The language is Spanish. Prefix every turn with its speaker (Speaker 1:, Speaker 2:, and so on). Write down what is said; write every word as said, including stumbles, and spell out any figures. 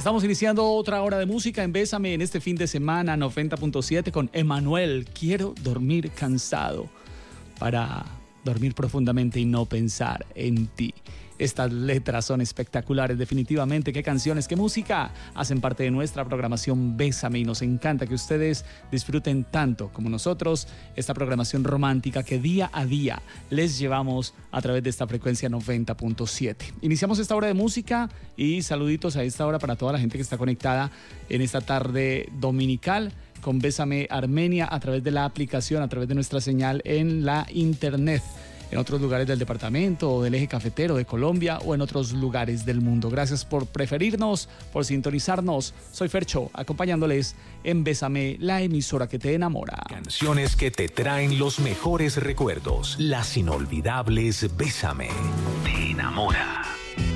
Speaker 1: Estamos iniciando otra hora de música en Bésame en este fin de semana noventa punto siete con Emanuel. Quiero dormir cansado para dormir profundamente y no pensar en ti. Estas letras son espectaculares, definitivamente. Qué canciones, qué música hacen parte de nuestra programación Bésame, y nos encanta que ustedes disfruten tanto como nosotros esta programación romántica que día a día les llevamos a través de esta frecuencia noventa punto siete. Iniciamos esta hora de música y saluditos a esta hora para toda la gente que está conectada en esta tarde dominical con Bésame Armenia a través de la aplicación, a través de nuestra señal en la internet, en otros lugares del departamento o del eje cafetero de Colombia o en otros lugares del mundo. Gracias por preferirnos, por sintonizarnos. Soy Fercho, acompañándoles en Bésame, la emisora que te enamora.
Speaker 2: Canciones que te traen los mejores recuerdos. Las inolvidables Bésame. Te enamora.